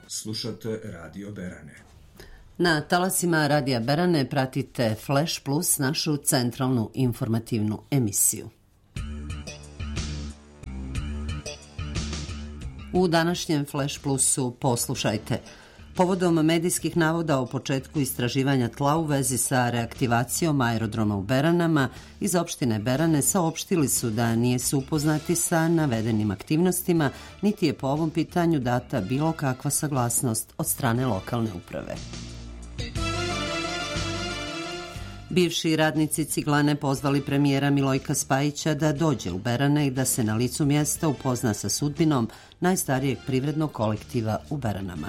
Slušate Radio Berane. Na talasima Radija Berane pratite Flash Plus, našu centralnu informativnu emisiju. U današnjem Flash Plusu poslušajte. Povodom medijskih navoda o početku istraživanja tla u vezi sa reaktivacijom aerodroma u Beranama, iz opštine Berane saopštili su da nije su upoznati sa navedenim aktivnostima, niti je po ovom pitanju data bilo kakva saglasnost od strane lokalne uprave. Bivši radnici Ciglane pozvali premijera Milojka Spajića da dođe u Berane i da se na licu mjesta upozna sa sudbinom najstarijeg privrednog kolektiva u Beranama.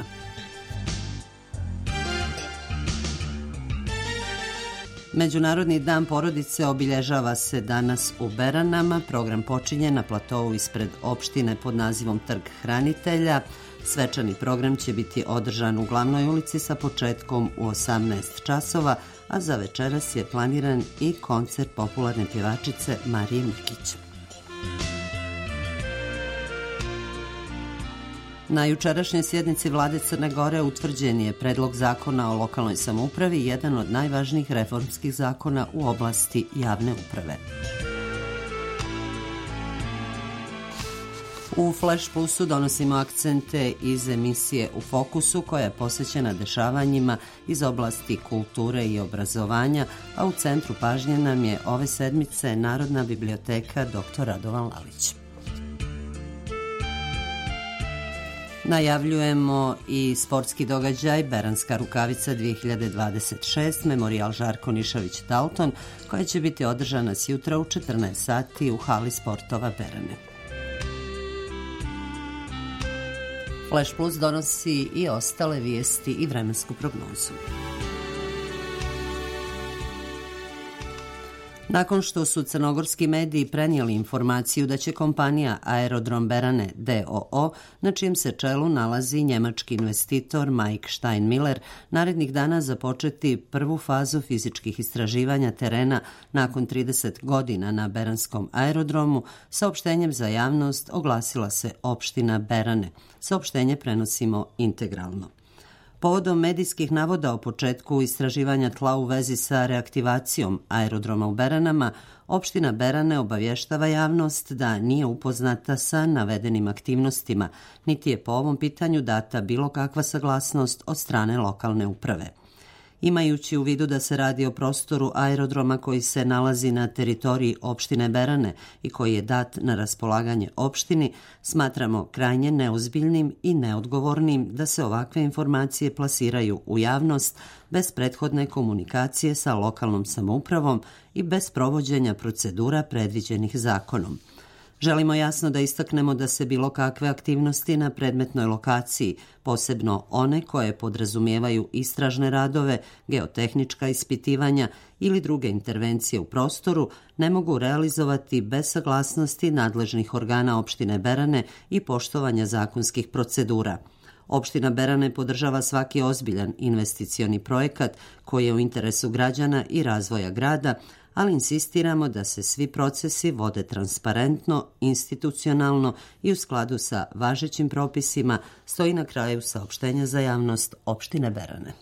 Međunarodni dan porodice obilježava se danas u Beranama. Program počinje na platovu ispred opštine pod nazivom Trg hranitelja. Svečani program će biti održan u glavnoj ulici sa početkom u 18 časova, a za večeras je planiran i koncert popularne pjevačice Marije Mikić. Na jučerašnjoj sjednici Vlade Crne Gore utvrđen je predlog zakona o lokalnoj samoupravi, jedan od najvažnijih reformskih zakona u oblasti javne uprave. U Flash Plusu donosimo akcente iz emisije U fokusu, koja je posvećena dešavanjima iz oblasti kulture i obrazovanja, a u centru pažnje nam je ove sedmice Narodna biblioteka dr. Radovan Lalić. Najavljujemo i sportski događaj Beranska rukavica 2026, memorijal Žarko Nišavić-Dalton, koja će biti održana sjutra u 14 sati u hali sportova Berane. Flash Plus donosi i ostale vijesti i vremensku prognozu. Nakon što su crnogorski mediji prenijeli informaciju da će kompanija Aerodrom Berane d.o.o., na čijem se čelu nalazi njemački investitor Mike Steinmiller, narednih dana započeti prvu fazu fizičkih istraživanja terena nakon 30 godina na Beranskom aerodromu, saopštenjem za javnost oglasila se opština Berane. Saopštenje prenosimo integralno. Povodom medijskih navoda o početku istraživanja tla u vezi sa reaktivacijom aerodroma u Beranama, opština Berane obavještava javnost da nije upoznata sa navedenim aktivnostima, niti je po ovom pitanju data bilo kakva saglasnost od strane lokalne uprave. Imajući u vidu da se radi o prostoru aerodroma koji se nalazi na teritoriji opštine Berane i koji je dat na raspolaganje opštini, smatramo krajnje neozbiljnim i neodgovornim da se ovakve informacije plasiraju u javnost bez prethodne komunikacije sa lokalnom samoupravom i bez provođenja procedura predviđenih zakonom. Želimo jasno da istaknemo da se bilo kakve aktivnosti na predmetnoj lokaciji, posebno one koje podrazumijevaju istražne radove, geotehnička ispitivanja ili druge intervencije u prostoru, ne mogu realizovati bez saglasnosti nadležnih organa opštine Berane i poštovanja zakonskih procedura. Opština Berane podržava svaki ozbiljan investicioni projekat koji je u interesu građana i razvoja grada, ali insistiramo da se svi procesi vode transparentno, institucionalno i u skladu sa važećim propisima, stoji na kraju saopštenja za javnost opštine Berane.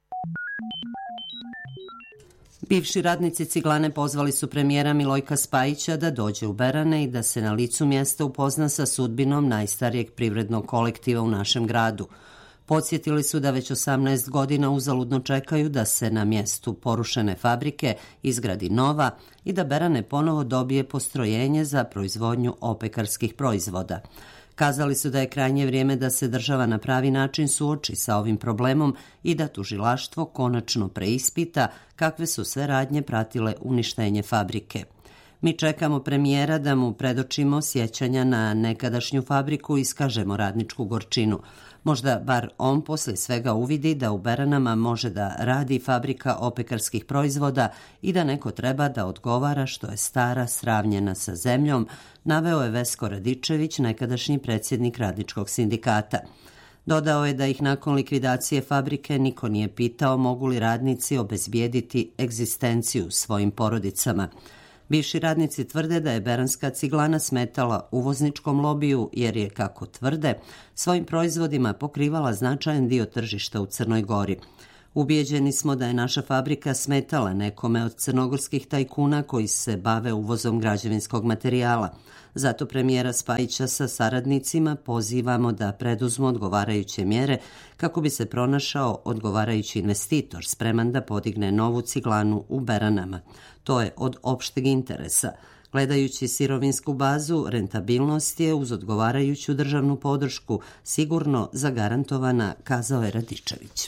Bivši radnici Ciglane pozvali su premijera Milojka Spajića da dođe u Berane i da se na licu mjesta upozna sa sudbinom najstarijeg privrednog kolektiva u našem gradu. Podsjetili su da već 18 godina uzaludno čekaju da se na mjestu porušene fabrike izgradi nova i da Berane ponovo dobije postrojenje za proizvodnju opekarskih proizvoda. Kazali su da je krajnje vrijeme da se država na pravi način suoči sa ovim problemom i da tužilaštvo konačno preispita kakve su sve radnje pratile uništenje fabrike. Mi čekamo premijera da mu predočimo sjećanja na nekadašnju fabriku i iskažemo radničku gorčinu. Možda bar on poslije svega uvidi da u Beranama može da radi fabrika opekarskih proizvoda i da neko treba da odgovara što je stara sravnjena sa zemljom, naveo je Vesko Radičević, nekadašnji predsjednik radničkog sindikata. Dodao je da ih nakon likvidacije fabrike niko nije pitao mogu li radnici obezbijediti egzistenciju svojim porodicama. Bivši radnici tvrde da je beranska ciglana smetala uvozničkom lobiju jer je, kako tvrde, svojim proizvodima pokrivala značajan dio tržišta u Crnoj Gori. Ubijeđeni smo da je naša fabrika smetala nekome od crnogorskih tajkuna koji se bave uvozom građevinskog materijala. Zato premijera Spajića sa saradnicima pozivamo da preduzmu odgovarajuće mjere kako bi se pronašao odgovarajući investitor spreman da podigne novu ciglanu u Beranama. To je od opšteg interesa. Gledajući sirovinsku bazu, rentabilnost je uz odgovarajuću državnu podršku sigurno zagarantovana, kazao je Radičević.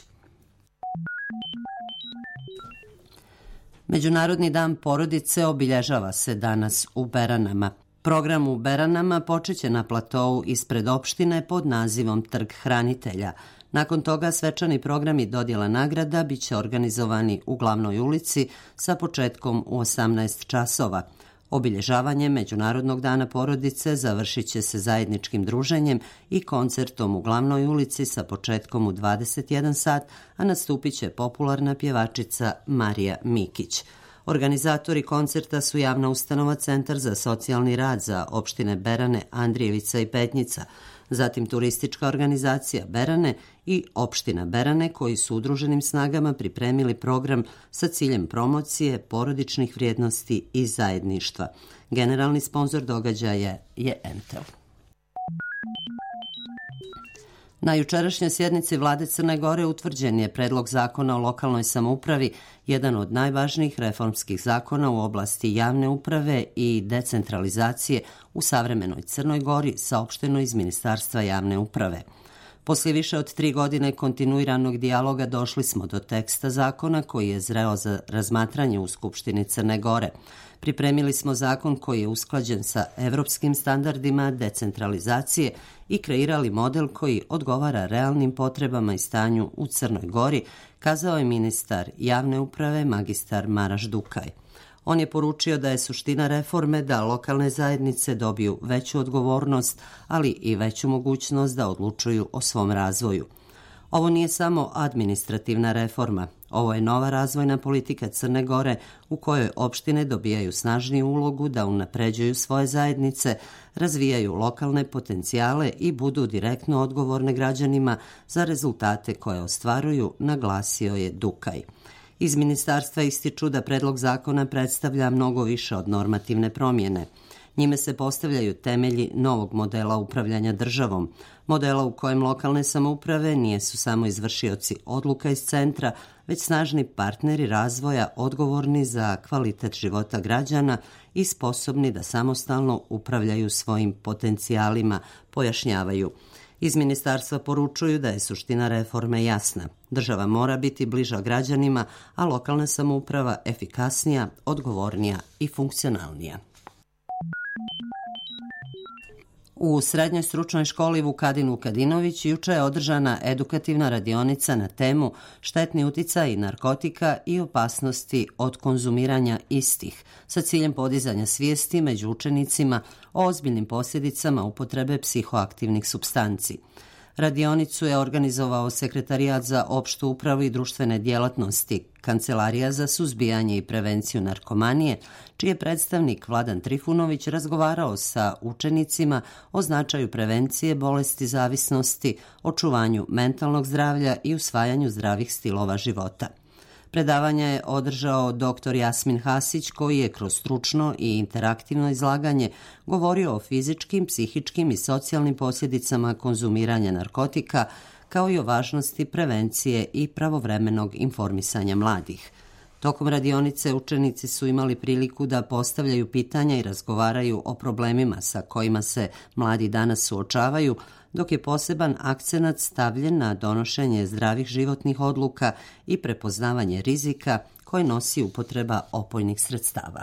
Međunarodni dan porodice obilježava se danas u Beranama. Program u Beranama počeće na platou ispred opštine pod nazivom Trg hranitelja. Nakon toga svečani programi dodjela nagrada biće organizovani u glavnoj ulici sa početkom u 18 časova. Obilježavanje Međunarodnog dana porodice završit će se zajedničkim druženjem i koncertom u glavnoj ulici sa početkom u 21 sat, a nastupit će popularna pjevačica Marija Mikić. Organizatori koncerta su javna ustanova Centar za socijalni rad za opštine Berane, Andrijevica i Petnjica, zatim turistička organizacija Berane i opština Berane koji su udruženim snagama pripremili program sa ciljem promocije porodičnih vrijednosti i zajedništva. Generalni sponzor događaja je Entel. Na jučerašnjoj sjednici Vlade Crne Gore utvrđen je predlog zakona o lokalnoj samoupravi, jedan od najvažnijih reformskih zakona u oblasti javne uprave i decentralizacije u savremenoj Crnoj Gori, saopšteno iz Ministarstva javne uprave. Poslije više od 3 godine kontinuiranog dijaloga došli smo do teksta zakona koji je zreo za razmatranje u Skupštini Crne Gore. Pripremili smo zakon koji je usklađen sa evropskim standardima decentralizacije i kreirali model koji odgovara realnim potrebama i stanju u Crnoj Gori, kazao je ministar javne uprave magistar Maraš Dukaj. On je poručio da je suština reforme da lokalne zajednice dobiju veću odgovornost, ali i veću mogućnost da odlučuju o svom razvoju. Ovo nije samo administrativna reforma, ovo je nova razvojna politika Crne Gore u kojoj opštine dobijaju snažniju ulogu da unapređuju svoje zajednice, razvijaju lokalne potencijale i budu direktno odgovorne građanima za rezultate koje ostvaruju, naglasio je Dukaj. Iz ministarstva ističu da predlog zakona predstavlja mnogo više od normativne promjene. Njime se postavljaju temelji novog modela upravljanja državom, modela u kojem lokalne samouprave nisu samo izvršioci odluka iz centra, već snažni partneri razvoja odgovorni za kvalitet života građana i sposobni da samostalno upravljaju svojim potencijalima, pojašnjavaju. Iz ministarstva poručuju da je suština reforme jasna. Država mora biti bliža građanima, a lokalna samouprava efikasnija, odgovornija i funkcionalnija. U Srednjoj stručnoj školi Vukadin Vukadinović juče je održana edukativna radionica na temu štetni uticaj narkotika i opasnosti od konzumiranja istih, sa ciljem podizanja svijesti među učenicima o ozbiljnim posljedicama upotrebe psihoaktivnih supstanci. Radionicu je organizovao Sekretarijat za opštu upravu i društvene djelatnosti, Kancelarija za suzbijanje i prevenciju narkomanije, čiji je predstavnik Vladan Trifunović razgovarao sa učenicima o značaju prevencije bolesti zavisnosti, očuvanju mentalnog zdravlja i usvajanju zdravih stilova života. Predavanje je održao dr. Jasmin Hasić, koji je kroz stručno i interaktivno izlaganje govorio o fizičkim, psihičkim i socijalnim posljedicama konzumiranja narkotika, kao i o važnosti prevencije i pravovremenog informisanja mladih. Tokom radionice učenici su imali priliku da postavljaju pitanja i razgovaraju o problemima sa kojima se mladi danas suočavaju, dok je poseban akcenat stavljen na donošenje zdravih životnih odluka i prepoznavanje rizika koje nosi upotreba opojnih sredstava.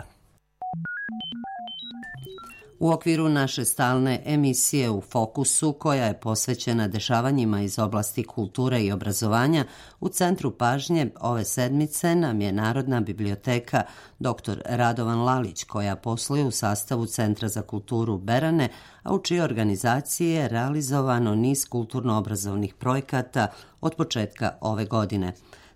U okviru naše stalne emisije U fokusu, koja je posvećena dešavanjima iz oblasti kulture i obrazovanja, u centru pažnje ove sedmice nam je Narodna biblioteka dr. Radovan Lalić, koja posluje u sastavu Centra za kulturu Berane, a u čijoj organizaciji je realizovano niz kulturno-obrazovnih projekata od početka ove godine.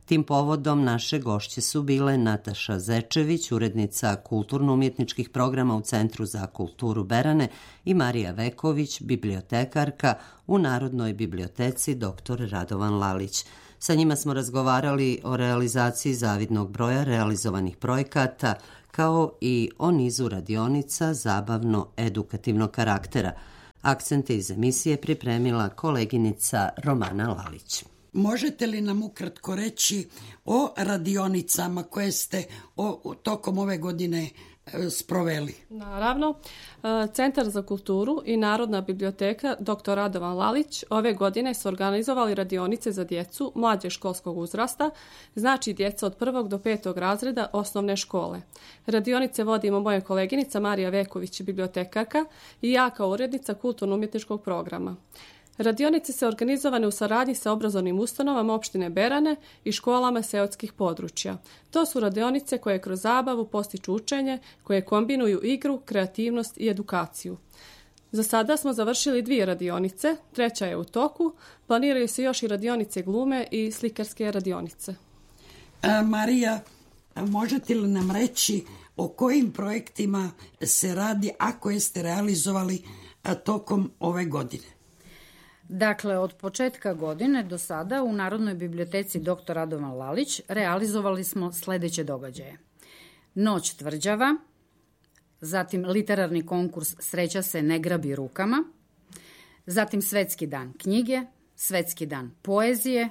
Tim povodom naše gošće su bile Nataša Zečević, urednica kulturno-umjetničkih programa u Centru za kulturu Berane, i Marija Veković, bibliotekarka u Narodnoj biblioteci dr. Radovan Lalić. Sa njima smo razgovarali o realizaciji zavidnog broja realizovanih projekata, kao i o nizu radionica zabavno-edukativnog karaktera. Akcente iz emisije pripremila koleginica Romana Lalić. Možete li nam ukratko reći o radionicama koje ste tokom ove godine sproveli? Naravno, Centar za kulturu i Narodna biblioteka dr. Radovan Lalić ove godine su organizovali radionice za djecu mlađeg školskog uzrasta, znači djeca od 1. do 5. razreda osnovne škole. Radionice vodimo moja koleginica Marija Veković, bibliotekarka, i ja kao urednica kulturno-umjetničkog programa. Radionice se organizovane u saradnji sa obrazovnim ustanovama opštine Berane i školama seoskih područja. To su radionice koje kroz zabavu postiču učenje, koje kombinuju igru, kreativnost i edukaciju. Za sada smo završili 2 radionice, 3. je u toku, planiraju se još i radionice glume i slikarske radionice. Marija, možete li nam reći o kojim projektima se radi, a koje ste realizovali tokom ove godine? Dakle, od početka godine do sada u Narodnoj biblioteci dr. Radovan Lalić realizovali smo sljedeće događaje. Noć tvrđava, zatim literarni konkurs Sreća se ne grabi rukama, zatim Svetski dan knjige, Svetski dan poezije,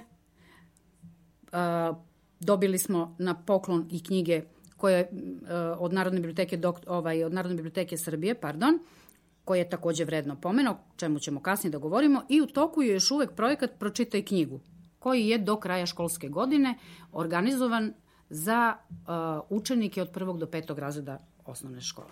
dobili smo na poklon i knjige koje od Narodne biblioteke Srbije, koji je također vredno pomeno, o čemu ćemo kasnije da govorimo, i u toku je još uvijek projekat Pročitaj knjigu, koji je do kraja školske godine organizovan za učenike od 1. do 5. razreda osnovne škole.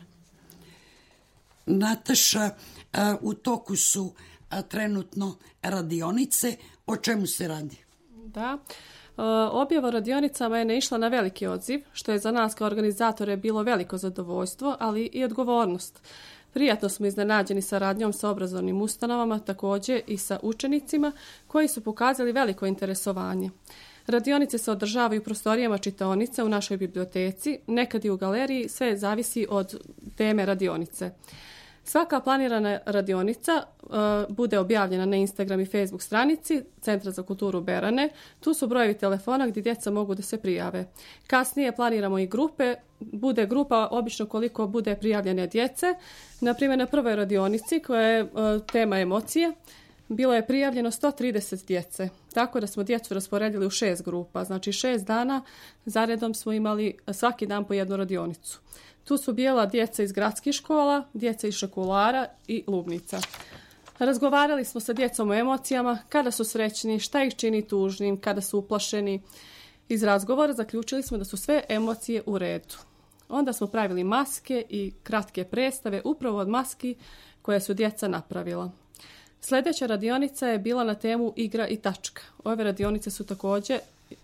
Nataša, u toku su trenutno radionice. O čemu se radi? Da, objava radionicama je naišla na veliki odziv, što je za nas kao organizatore bilo veliko zadovoljstvo, ali i odgovornost. Prijatno smo iznenađeni saradnjom sa obrazovnim ustanovama, također i sa učenicima koji su pokazali veliko interesovanje. Radionice se održavaju u prostorijama čitaonice u našoj biblioteci, nekad i u galeriji, sve zavisi od teme radionice. Svaka planirana radionica bude objavljena na Instagram i Facebook stranici Centra za kulturu Berane. Tu su brojevi telefona gdje djeca mogu da se prijave. Kasnije planiramo i grupe. Bude grupa obično koliko bude prijavljene djece. Naprimjer, na prvoj radionici koja je tema emocije bilo je prijavljeno 130 djece. Tako da smo djecu rasporedili u 6 grupa. Znači 6 dana zaredom smo imali svaki dan po jednu radionicu. Tu su bijela djeca iz gradskih škola, djeca iz Šakulara i Lubnica. Razgovarali smo sa djecom o emocijama, kada su srećni, šta ih čini tužnim, kada su uplašeni. Iz razgovora zaključili smo da su sve emocije u redu. Onda smo pravili maske i kratke predstave upravo od maski koje su djeca napravila. Sljedeća radionica je bila na temu igra i tačka. Ove radionice su također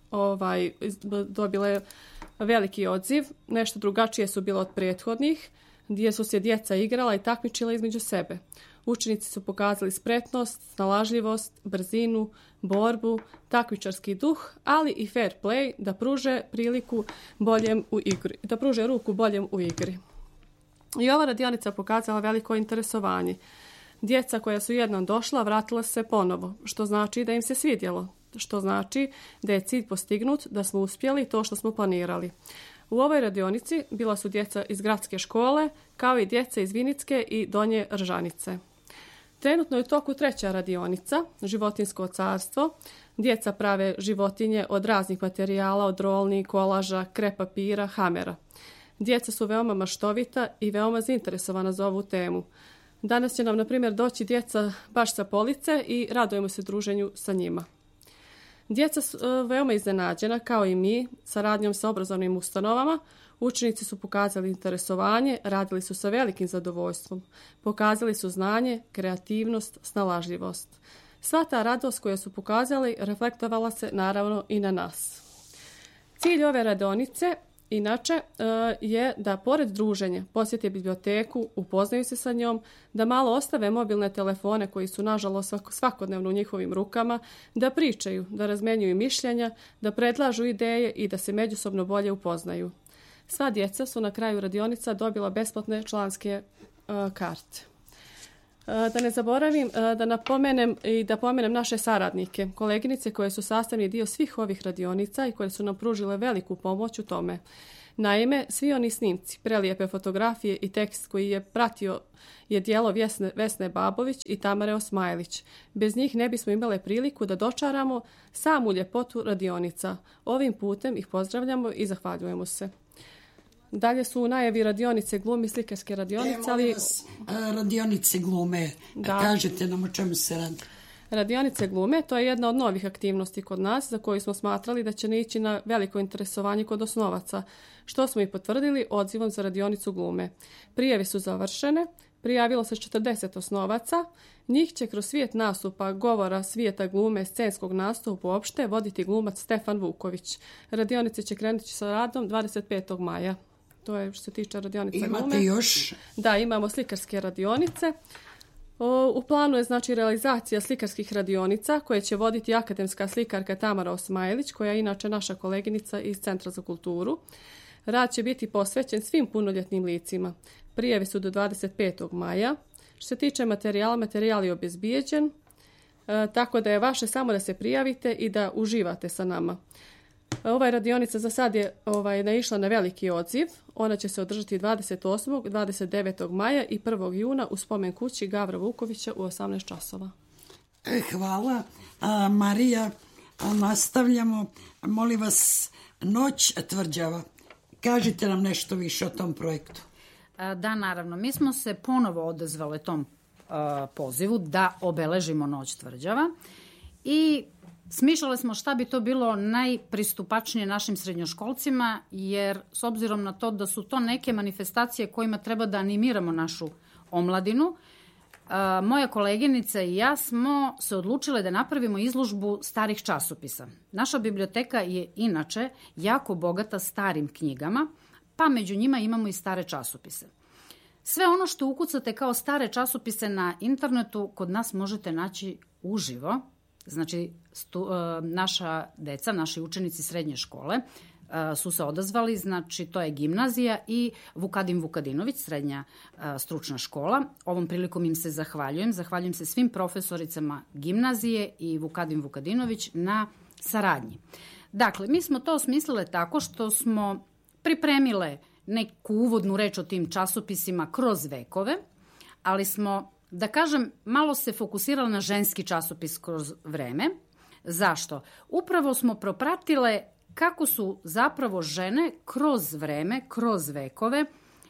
dobile veliki odziv. Nešto drugačije su bile od prethodnih, gdje su se djeca igrala i takmičila između sebe. Učenici su pokazali spretnost, snalažljivost, brzinu, borbu, takmičarski duh, ali i fair play, da pruže priliku boljem u igri, da pruže ruku boljem u igri. I ova radionica pokazala veliko interesovanje. Djeca koja su jednom došla vratila se ponovo, što znači da im se svidjelo, što znači da je cilj postignut, da smo uspjeli to što smo planirali. U ovoj radionici bila su djeca iz gradske škole, kao i djeca iz Vinicke i Donje Ržanice. Trenutno je u toku 3. radionica, životinjsko carstvo. Djeca prave životinje od raznih materijala, od rolni, kolaža, krep papira, hamera. Djeca su veoma maštovita i veoma zainteresovana za ovu temu. Danas će nam, na primjer, doći djeca baš sa police i radujemo se druženju sa njima. Djeca su veoma iznenađena, kao i mi, saradnjom sa obrazovnim ustanovama. Učenici su pokazali interesovanje, radili su sa velikim zadovoljstvom. Pokazali su znanje, kreativnost, snalažljivost. Sva ta radost koju su pokazali reflektovala se naravno i na nas. Cilj ove radionice inače je da pored druženja posjete biblioteku, upoznaju se sa njom, da malo ostave mobilne telefone koji su nažalost svakodnevno u njihovim rukama, da pričaju, da razmenjuju mišljenja, da predlažu ideje i da se međusobno bolje upoznaju. Sva djeca su na kraju radionica dobila besplatne članske karte. Da ne zaboravim da pomenem naše saradnike, koleginice koje su sastavni dio svih ovih radionica i koje su nam pružile veliku pomoć u tome. Naime, svi oni snimci, prelijepe fotografije i tekst koji je pratio je djelo Vesne Babović i Tamare Osmajlić. Bez njih ne bismo imale priliku da dočaramo samu ljepotu radionica. Ovim putem ih pozdravljamo i zahvaljujemo se. Dalje su u najavi radionice glume i slikarske radionice, ali... Radionice glume, kažete nam o čemu se radi. Radionice glume, to je jedna od novih aktivnosti kod nas za koju smo smatrali da će naići na veliko interesovanje kod osnovaca, što smo i potvrdili odzivom za radionicu glume. Prijave su završene, prijavilo se 40 osnovaca, njih će kroz svijet nastupa, govora, svijeta glume, scenskog nastupa uopšte voditi glumac Stefan Vuković. Radionice će krenuti sa radom 25. maja. To je što se tiče radionica glume. Imate još? Da, imamo slikarske radionice. U planu je znači realizacija slikarskih radionica koje će voditi akademska slikarka Tamara Osmajlić, koja je inače naša koleginica iz Centra za kulturu. Rad će biti posvećen svim punoljetnim licima. Prijave su do 25. maja. Što se tiče materijala, materijal je obezbijeđen, tako da je vaše samo da se prijavite i da uživate sa nama. Ova radionica za sad je naišla na veliki odziv. Ona će se održati 28. 29. maja i 1. juna u spomen kući Gavra Vukovića u 18 časova. Hvala. Marija, nastavljamo. Molim vas, Noć tvrđava. Kažite nam nešto više o tom projektu. Da, naravno. Mi smo se ponovo odazvali tom pozivu da obeležimo Noć tvrđava i smišljali smo šta bi to bilo najpristupačnije našim srednjoškolcima, jer s obzirom na to da su to neke manifestacije kojima treba da animiramo našu omladinu, moja koleginica i ja smo se odlučile da napravimo izložbu starih časopisa. Naša biblioteka je inače jako bogata starim knjigama, pa među njima imamo i stare časopise. Sve ono što ukucate kao stare časopise na internetu kod nas možete naći uživo. Znači, naša deca, naši učenici srednje škole su se odazvali, znači to je gimnazija i Vukadim Vukadinović, srednja stručna škola. Ovom prilikom im se zahvaljujem. Zahvaljujem se svim profesoricama gimnazije i Vukadim Vukadinović na saradnji. Dakle, mi smo to osmislile tako što smo pripremile neku uvodnu reč o tim časopisima kroz vekove, ali smo, da kažem, malo se fokusirali na ženski časopis kroz vreme. Zašto? Upravo smo propratile kako su zapravo žene kroz vreme, kroz vekove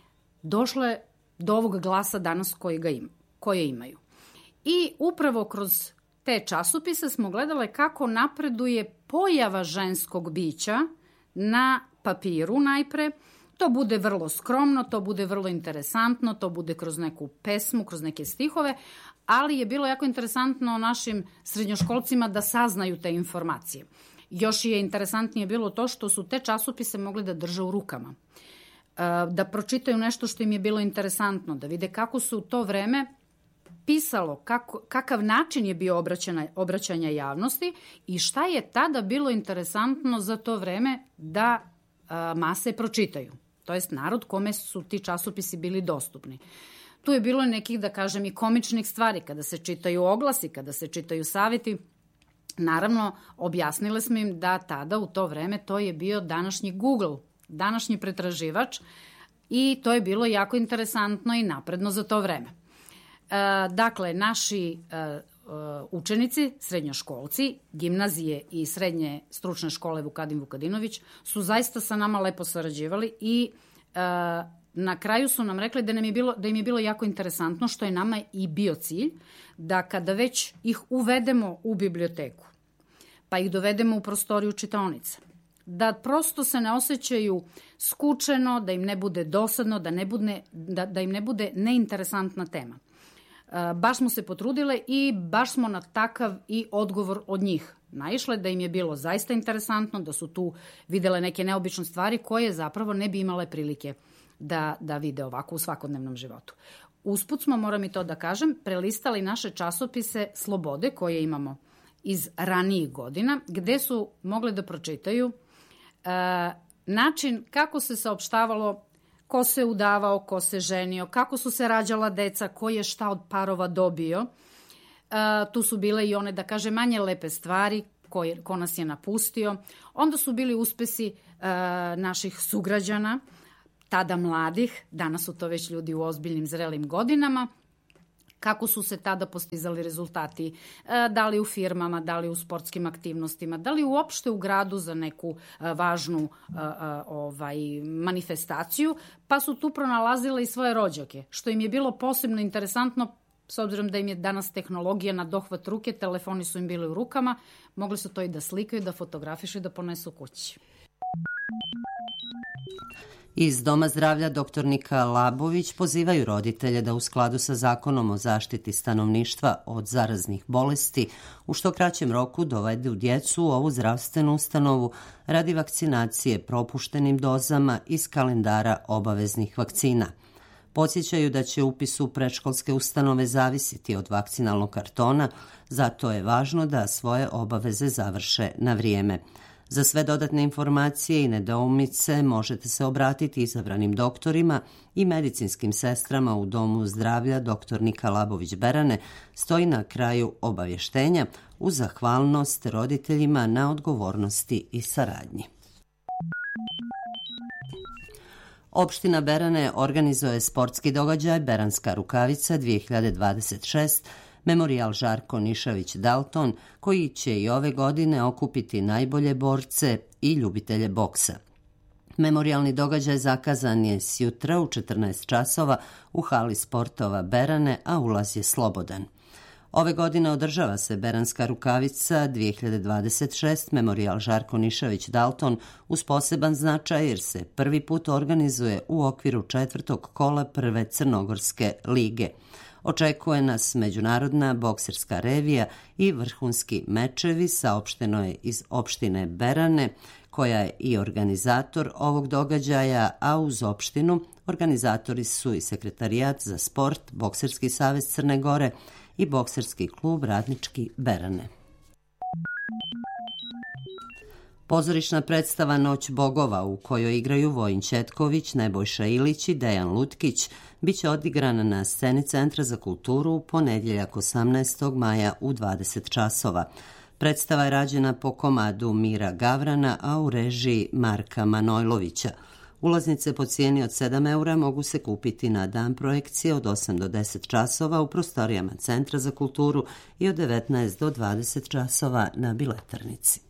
došle do ovog glasa danas koje imaju. I upravo kroz te časopise smo gledale kako napreduje pojava ženskog bića na papiru najpre. To bude vrlo skromno, to bude vrlo interesantno, to bude kroz neku pesmu, kroz neke stihove, ali je bilo jako interesantno našim srednjoškolcima da saznaju te informacije. Još je interesantnije bilo to što su te časopise mogli da drže u rukama, da pročitaju nešto što im je bilo interesantno, da vide kako su u to vreme pisalo, kakav način je bio obraćanja javnosti i šta je tada bilo interesantno za to vreme da mase pročitaju. To jest narod kome su ti časopisi bili dostupni. Tu je bilo nekih, da kažem, i komičnih stvari, kada se čitaju oglasi, kada se čitaju savjeti. Naravno, objasnile smo im da tada u to vreme to je bio današnji Google, današnji pretraživač i to je bilo jako interesantno i napredno za to vreme. Dakle, naši učenici, srednjoškolci, gimnazije i srednje stručne škole Vukadim Vukadinović su zaista sa nama lepo sarađivali i na kraju su nam rekli da im je bilo jako interesantno, što je nama i bio cilj, da kada već ih uvedemo u biblioteku, pa ih dovedemo u prostoriju čitaonice, da prosto se ne osjećaju skučeno, da im ne bude dosadno, da im ne bude neinteresantna tema. baš smo se potrudile i baš smo na takav i odgovor od njih naišle, da im je bilo zaista interesantno, da su tu videle neke neobične stvari koje zapravo ne bi imale prilike da vide ovako u svakodnevnom životu. Usput smo, moram i to da kažem, prelistali naše časopise Slobode koje imamo iz ranijih godina, gde su mogle da pročitaju način kako se saopštavalo ko se udavao, ko se ženio, kako su se rađala deca, ko je šta od parova dobio. Tu su bile i one, da kaže, manje lepe stvari, ko nas je napustio. Onda su bili uspesi naših sugrađana, tada mladih, danas su to već ljudi u ozbiljnim zrelim godinama, kako su se tada postizali rezultati, da li u firmama, da li u sportskim aktivnostima, da li uopšte u gradu za neku važnu manifestaciju, pa su tu pronalazile i svoje rođake, što im je bilo posebno interesantno, s obzirom da im je danas tehnologija na dohvat ruke, telefoni su im bili u rukama, mogli su to i da slikaju, da fotografišu i da ponesu kući. Iz Doma zdravlja dr. Nika Labović pozivaju roditelje da u skladu sa Zakonom o zaštiti stanovništva od zaraznih bolesti u što kraćem roku dovedu djecu u ovu zdravstvenu ustanovu radi vakcinacije propuštenim dozama iz kalendara obaveznih vakcina. Podsjećaju da će upis u predškolske ustanove zavisiti od vakcinalnog kartona, zato je važno da svoje obaveze završe na vrijeme. Za sve dodatne informacije i nedoumice možete se obratiti izabranim doktorima i medicinskim sestrama u Domu zdravlja dr. Nika Labović Berane, stoji na kraju obavještenja uz zahvalnost roditeljima na odgovornosti i saradnji. Opština Berane organizuje sportski događaj Beranska rukavica 2026, Memorijal Žarko Nišavić Dalton, koji će i ove godine okupiti najbolje borce i ljubitelje boksa. Memorijalni događaj zakazan je sjutra u 14 časova u hali sportova Berane, a ulaz je slobodan. Ove godine održava se Beranska rukavica 2026 Memorijal Žarko Nišavić Dalton uz poseban značaj jer se prvi put organizuje u okviru 4. kola prve Crnogorske lige. Očekuje nas međunarodna bokserska revija i vrhunski mečevi, saopšteno je iz opštine Berane, koja je i organizator ovog događaja, a uz opštinu organizatori su i Sekretarijat za sport, Bokserski savez Crne Gore i Bokserski klub Radnički Berane. Pozorišna predstava Noć bogova u kojoj igraju Vojin Ćetković, Nebojša Ilić i Dejan Lutkić biće odigrana na sceni Centra za kulturu u ponedjeljak 18. maja u 20 časova. Predstava je rađena po komadu Mira Gavrana, a u režiji Marka Manojlovića. Ulaznice po cijeni od 7 eura mogu se kupiti na dan projekcije od 8 do 10 časova u prostorijama Centra za kulturu i od 19 do 20 časova na biletarnici.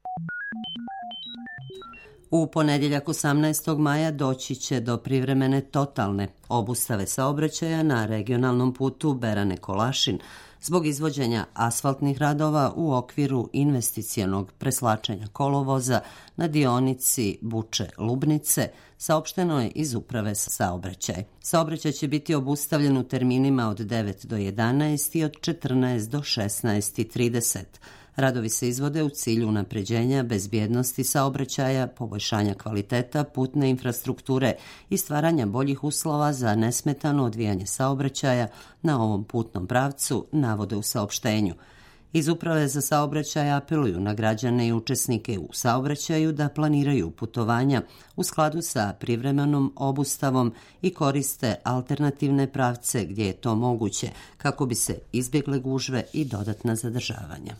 U ponedjeljak 18. maja doći će do privremene totalne obustave saobraćaja na regionalnom putu Berane-Kolašin zbog izvođenja asfaltnih radova u okviru investicionog preslačenja kolovoza na dionici Buče-Lubnice, saopšteno je iz Uprave za saobraćaj. Saobraćaj će biti obustavljen u terminima od 9 do 11 i od 14 do 16:30. Radovi se izvode u cilju unapređenja bezbjednosti saobraćaja, poboljšanja kvaliteta putne infrastrukture i stvaranja boljih uslova za nesmetano odvijanje saobraćaja na ovom putnom pravcu, navode u saopštenju. Iz Uprave za saobraćaj apeluju na građane i učesnike u saobraćaju da planiraju putovanja u skladu sa privremenom obustavom i koriste alternativne pravce gdje je to moguće, kako bi se izbjegle gužve i dodatna zadržavanja.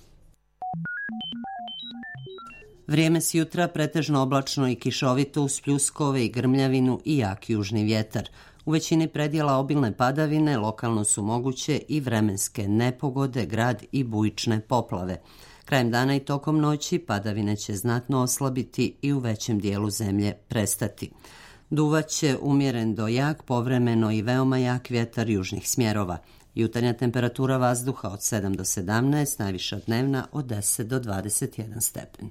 Vrijeme s jutra pretežno oblačno i kišovito uz pljuskove i grmljavinu i jak južni vjetar. U većini predjela obilne padavine, lokalno su moguće i vremenske nepogode, grad i bujične poplave. Krajem dana i tokom noći padavine će znatno oslabiti i u većem dijelu zemlje prestati. Duvaće umjeren do jak, povremeno i veoma jak vjetar južnih smjerova. Jutarnja temperatura vazduha od 7 do 17, najviša dnevna od 10 do 21 stepen.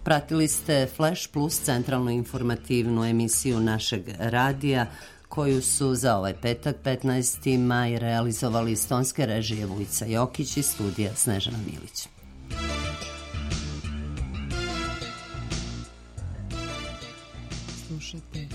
Pratili ste Flash Plus, centralnu informativnu emisiju našeg radija, koju su za ovaj petak 15. maj realizovali iz tonske režije Vujica Jokić i studija Snežana Milić. Slušajte